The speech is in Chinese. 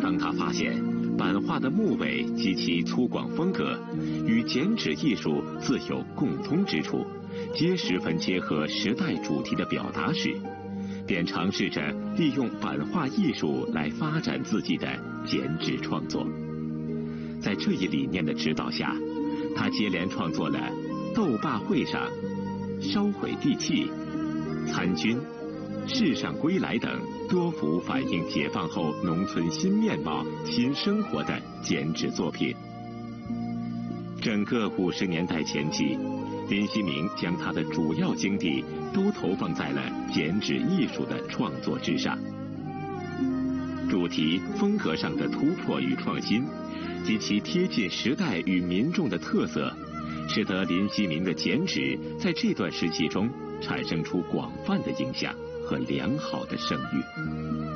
当他发现版画的木尾及其粗犷风格与剪纸艺术自有共通之处，皆十分结合时代主题的表达时，便尝试着利用版画艺术来发展自己的剪纸创作。在这一理念的指导下，他接连创作了《斗罢会上》《烧毁地契》《参军》《世上归来》等多幅反映解放后农村新面貌、新生活的剪纸作品。整个50年代前期，林希明将他的主要精力都投放在了剪纸艺术的创作之上。主题风格上的突破与创新，及其贴近时代与民众的特色，使得林希明的剪纸在这段时期中产生出广泛的影响和良好的声誉。